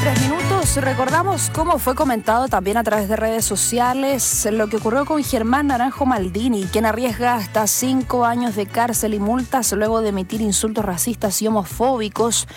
3 minutos. Recordamos cómo fue comentado también a través de redes sociales lo que ocurrió con Germán Naranjo Maldini, quien arriesga hasta 5 años de cárcel y multas luego de emitir insultos racistas y homofóbicos